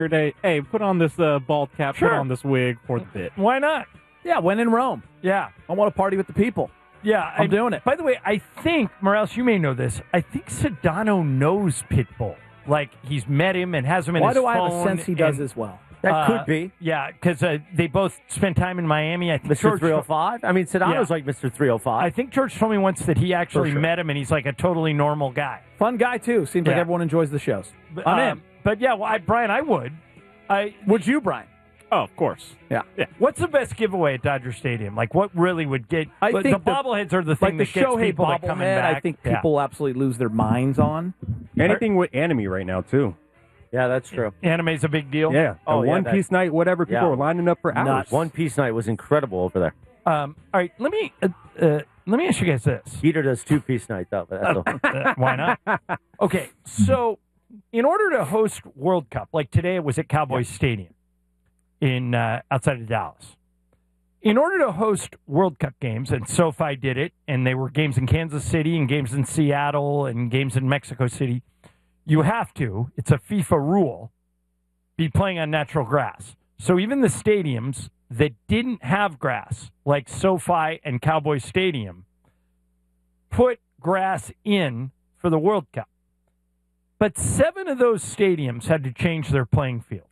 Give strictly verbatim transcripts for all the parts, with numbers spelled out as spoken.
Day, hey, put on this uh, bald cap, Sure. put on this wig for the bit. Why not? Yeah, when in Rome. Yeah. I want to party with the people. Yeah, I'm I- doing it. By the way, I think, Morales, you may know this, I think Sedano knows Pitbull. Like, he's met him and has him in Why his do I have a phone sense he does and- as well? That Uh, could be. Yeah, because uh, they both spent time in Miami. I think Mister George three oh five? I mean, Sedano's Yeah. like Mister three oh five. I think George told me once that he actually For sure. met him, and he's like a totally normal guy. Fun guy, too. Seems like Yeah. everyone enjoys the shows. But, I'm um, in. But yeah, well, I, Brian, I would. I Would you, Brian? Oh, of course. Yeah. Yeah. What's the best giveaway at Dodger Stadium? Like, what really would get? I the, think the the- bobbleheads are the Like thing the that gets Shohei people like coming bobblehead, back. I think Yeah. people absolutely lose their minds on. Anything with anime right now, too. yeah, that's true. Anime's a big deal. Yeah. Oh, the yeah, One that- Piece night, whatever. People Yeah. are lining up for hours. Not One Piece night was incredible over there. Um, all right, let me uh, uh, let me ask you guys this. Peter does two piece night though, but that's all. Uh, why not? Okay, so in order to host World Cup, like today it was at Cowboys Stadium in uh, outside of Dallas. In order to host World Cup games, and SoFi did it, and they were games in Kansas City and games in Seattle and games in Mexico City, you have to, it's a FIFA rule, be playing on natural grass. So even the stadiums that didn't have grass, like SoFi and Cowboys Stadium, put grass in for the World Cup. But seven of those stadiums had to change their playing fields.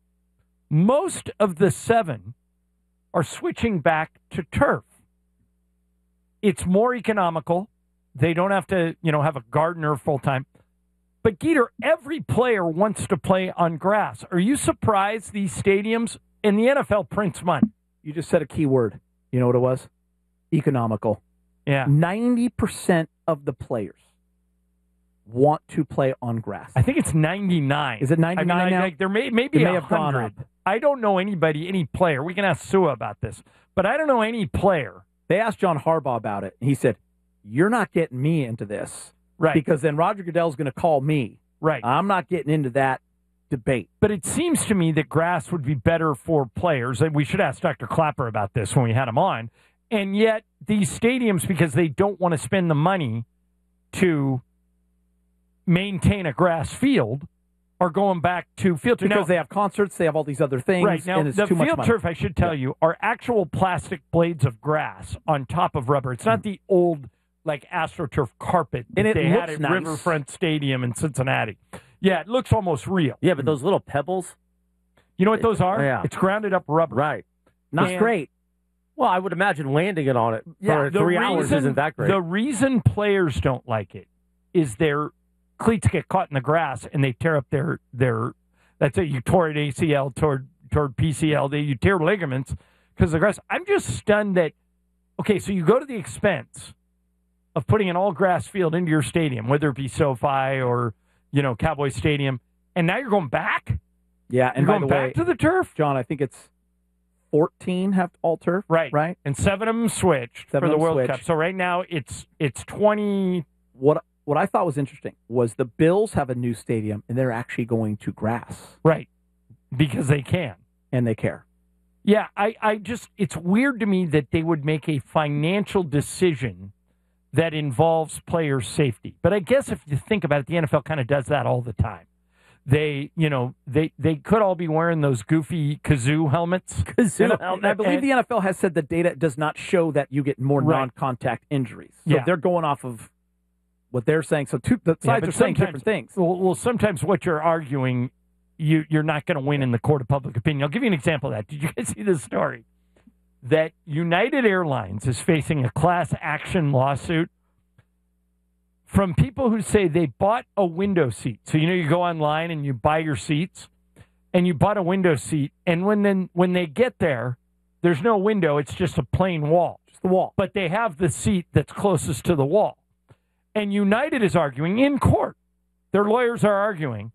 Most of the seven are switching back to turf. It's more economical. They don't have to, you know, have a gardener full time. But Geeter, every player wants to play on grass. Are you surprised these stadiums and the N F L prints money? You just said a key word. You know what it was? Economical. Yeah. ninety percent of the players want to play on grass. I think it's ninety-nine. Is it ninety-nine I mean, I- now? Like, there may, maybe It may a have gone hundred. up. I don't know anybody, any player. We can ask Sua about this. But I don't know any player. They asked John Harbaugh about it. And he said, you're not getting me into this. Right. Because then Roger Goodell's going to call me. Right. I'm not getting into that debate. But it seems to me that grass would be better for players. And we should ask Doctor Clapper about this when we had him on. And yet these stadiums, because they don't want to spend the money to maintain a grass field, are going back to field turf. Because Now- they have concerts, they have all these other things. Right. Now, and it's the too much field money. turf, I should tell you, are actual plastic blades of grass on top of rubber. It's not the old, like, AstroTurf carpet that And it they had looks at nice. Riverfront Stadium in Cincinnati. Yeah, it looks almost real. Yeah, but those little pebbles. You know what those are? Yeah. It's grounded up rubber. Right. Not And- great. Well, I would imagine landing it on it for the three hours reason- isn't that great. The reason players don't like it is their cleats get caught in the grass and they tear up their their. That's it. You tore an A C L, toward toward P C L. They, you tear ligaments because of the grass. I'm just stunned that. Okay, so you go to the expense of putting an all grass field into your stadium, whether it be SoFi or you know Cowboy Stadium, and now you're going back. Yeah, and you're by going the way, back to the turf, John, I think it's fourteen have all turf. right? Right. And seven of them switched Seven for the of them World switched. Cup. So right now it's it's twenty. What what I thought was interesting was the Bills have a new stadium and they're actually going to grass Right. Because they can. and they care. Yeah, I, I just, it's weird to me that they would make a financial decision that involves player safety. But I guess if you think about it, the N F L kind of does that all the time. They, you know, they, they could all be wearing those goofy kazoo helmets. And I, and I believe the N F L has said the data does not show that you get more Right. non-contact injuries. So Yeah. they're going off of what they're saying. So two, the Yeah, sides but are saying sometimes- different things. Well, well, sometimes what you're arguing, you, you're not going to win in the court of public opinion. I'll give you an example of that. Did you guys see this story? That United Airlines is facing a class action lawsuit from people who say they bought a window seat. So, you know, you go online and you buy your seats, and you bought a window seat, and when then when they get there, there's no window, it's just a plain wall. Just the wall. But they have the seat that's closest to the wall. And United is arguing in court. Their lawyers are arguing.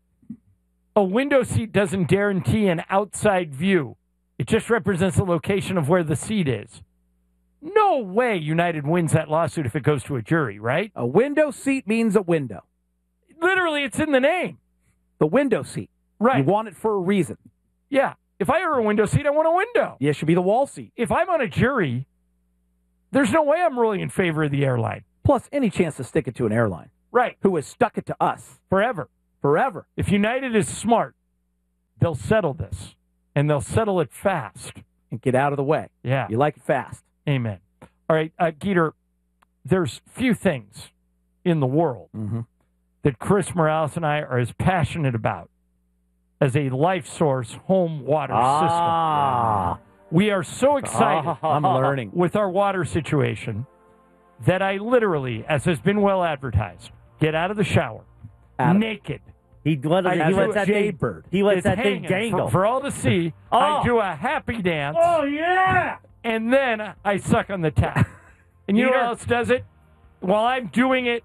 A window seat doesn't guarantee an outside view. It just represents the location of where the seat is. No way United wins that lawsuit if it goes to a jury, right? A window seat means a window. Literally, it's in the name. The window seat. Right. You want it for a reason. Yeah. If I order a window seat, I want a window. Yeah, it should be the wall seat. If I'm on a jury, there's no way I'm ruling in favor of the airline. Plus, any chance to stick it to an airline Right. who has stuck it to us Forever. forever. If United is smart, they'll settle this, and they'll settle it fast. And get out of the way. Yeah. You like it fast. Amen. All right, uh, Geeter, there's few things in the world Mm-hmm. that Chris Morales and I are as passionate about as a Life Source home water Ah. system. We are so excited I'm learning. with our water situation that I literally, as has been well advertised, get out of the shower Adam. naked. He, what, I he do lets a that thing, jaybird. he lets It's that thing hanging dangle. for, for all to see. Oh. I do a happy dance. oh, yeah! And then I suck on the tap. And you know who Peter? else does it? While I'm doing it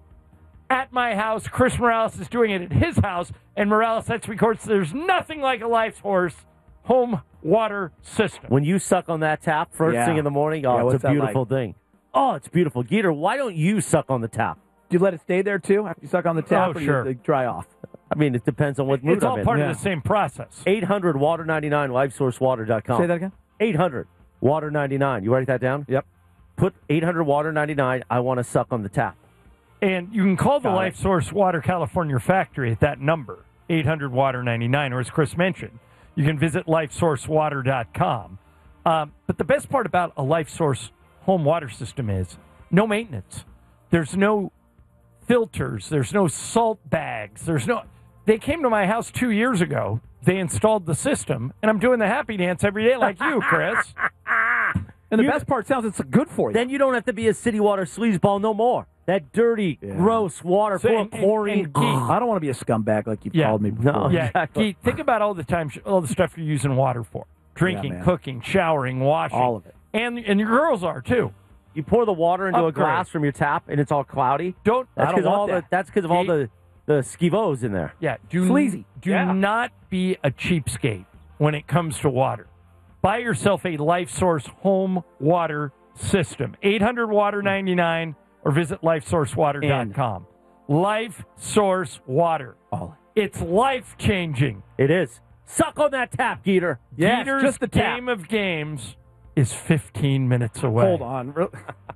at my house, Chris Morales is doing it at his house, and Morales Sets records. There's nothing like a Life Source home water system. When you suck on that tap first Yeah. thing in the morning, oh, Yeah, it's what's a that beautiful like? thing. Oh, it's beautiful. Geeter, why don't you suck on the tap? Do you let it stay there, too, after you suck on the tap? Oh, or do sure. you, like, dry off? I mean, it depends on what mood It's all I'm part in. of the same process. eight hundred water ninety-nine, life source water dot com. Say that again? eight hundred water ninety-nine. You write that down? Yep. Put eight hundred water ninety-nine, I want to suck on the tap. And you can call the Got Life Source Water California factory at that number, eight hundred water ninety-nine, or as Chris mentioned, you can visit life source water dot com. Um, but the best part about a Life Source home water system is no maintenance. There's no filters. There's no salt bags. There's no. They came to my house two years ago. They installed the system, and I'm doing the happy dance every day like you, Chris. And the You- best part sounds it's good for you. Then you don't have to be a city water sleazeball no more. That dirty, Yeah. gross water So, full and- of chlorine. and- and Keith, I don't want to be a scumbag like you've Yeah. called me before. No. Yeah, Exactly. Keith, think about all the times, all the stuff you're using water for: drinking, man. cooking, showering, washing, All of it. and and your girls are too. You pour the water into a Upgrade. glass from your tap, and it's all cloudy. Don't That's I don't because of all want the. that. That's because of all the the skivos in there. yeah, do Sleazy. do Yeah. not be a cheapskate when it comes to water. Buy yourself a Life Source home water system. eight hundred water ninety-nine or visit life source water dot com. Life Source Water. All It's life changing. It is. Suck on that tap, Geeter. Yes, Peter's just the tap. game of games is fifteen minutes away. Hold on. Re-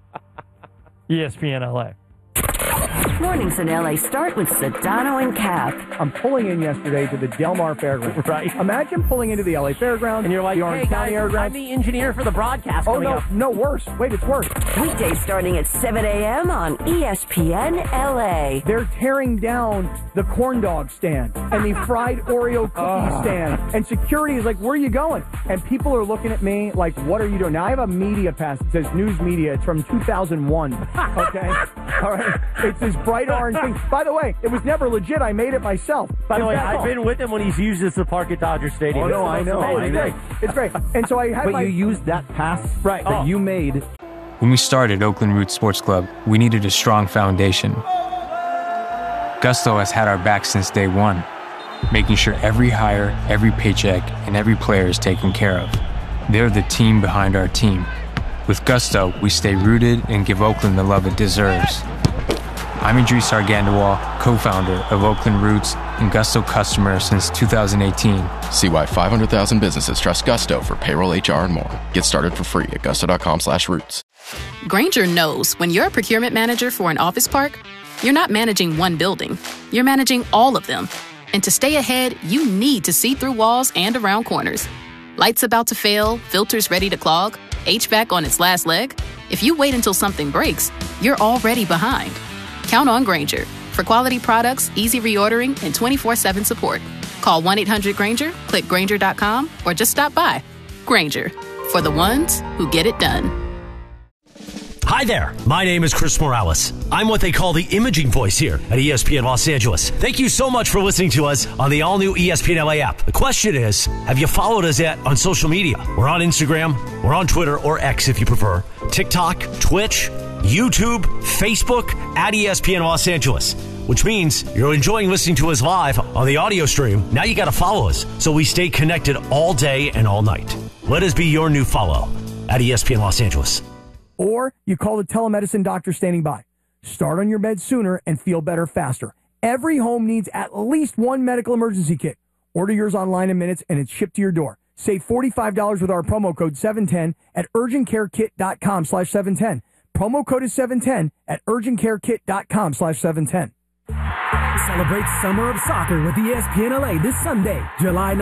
E S P N L A. Mornings in L A start with Sedano and Cap. I'm pulling in yesterday to the Del Mar Fairgrounds. Right. Imagine pulling into the L A Fairgrounds And you're like, the Orange hey, County guys, I'm Fairgrounds. the engineer for the broadcast Oh coming no, up. no, worse. Wait, it's worse. Weekdays starting at seven a.m. on E S P N L A. They're tearing down the corn dog stand and the fried Oreo cookie stand. And security is like, where are you going? And people are looking at me like, what are you doing? Now I have a media pass that says news media. It's from two thousand one. Okay? All right. It's this bright orange thing. By the way, it was never legit. I made it myself. By the In way, fact- I've been with him when he's used this to park at Dodger Stadium. Oh, no, It's I know. amazing. I know. It's great. It's great. And so I had But my... you used that pass Right. that Oh. you made. When we started Oakland Roots Sports Club, we needed a strong foundation. Gusto has had our back since day one, making sure every hire, every paycheck, and every player is taken care of. They're the team behind our team. With Gusto, we stay rooted and give Oakland the love it deserves. I'm Idris Argandawal, co-founder of Oakland Roots and Gusto customer since two thousand eighteen. See why five hundred thousand businesses trust Gusto for payroll, H R, and more. Get started for free at gusto.com slash roots. Grainger knows when you're a procurement manager for an office park, you're not managing one building, you're managing all of them. And to stay ahead, you need to see through walls and around corners. Lights about to fail, filters ready to clog, H V A C on its last leg. If you wait until something breaks, you're already behind. Count on Grainger for quality products, easy reordering, and twenty-four seven support. Call one eight hundred Grainger, click Grainger dot com, or just stop by. Grainger, for the ones who get it done. Hi there, my name is Chris Morales. I'm what they call the imaging voice here at E S P N Los Angeles. Thank you so much for listening to us on the all-new E S P N L A app. The question is, have you followed us yet on social media? We're on Instagram, we're on Twitter, or X if you prefer, TikTok, Twitch, YouTube, Facebook, at E S P N Los Angeles. Which means you're enjoying listening to us live on the audio stream. Now you got to follow us so we stay connected all day and all night. Let us be your new follow at E S P N Los Angeles. Or you call the telemedicine doctor standing by. Start on your bed sooner and feel better faster. Every home needs at least one medical emergency kit. Order yours online in minutes and it's shipped to your door. Save forty-five dollars with our promo code seven ten at urgentcarekit.com slash 710. Promo code is seven ten at urgentcarekit.com slash 710. Celebrate Summer of Soccer with E S P N L A this Sunday, July ninth.